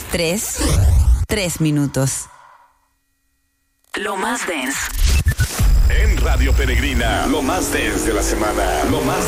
3 minutos. Lo más dense. En Radio Peregrina, lo más dense de la semana. Lo más